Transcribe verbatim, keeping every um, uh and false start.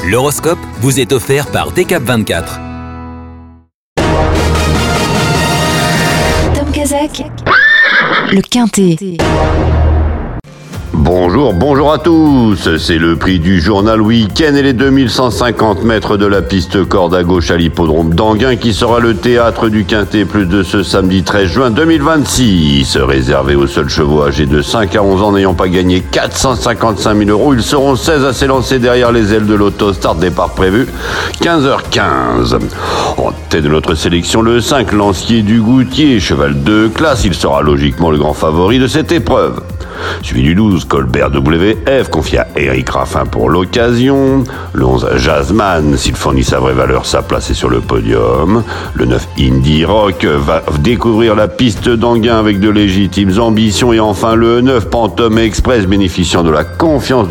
L'horoscope vous est offert par Decap vingt-quatre. Tom Kazakh, le Quintet. Bonjour, bonjour à tous. C'est le prix du journal week-end et les deux mille cent cinquante mètres de la piste corde à gauche à l'hippodrome d'Anguin qui sera le théâtre du Quintet plus de ce samedi treize juin deux mille vingt-six. Réservé aux seuls chevaux âgés de cinq à onze ans n'ayant pas gagné quatre cent cinquante-cinq mille euros. Ils seront seize à s'élancer derrière les ailes de l'auto. Start départ prévu quinze heures quinze. En tête de notre sélection, le cinq, Lancier du Goutier, cheval de classe. Il sera logiquement le grand favori de cette épreuve. Suivi du douze, Colbert W F, confié à Eric Raffin pour l'occasion. Le onze, Jazzman, s'il fournit sa vraie valeur, sa place est sur le podium. Le neuf, Indie Rock, va découvrir la piste d'Anguin avec de légitimes ambitions. Et enfin, le neuf, Phantom Express, bénéficiant de la confiance de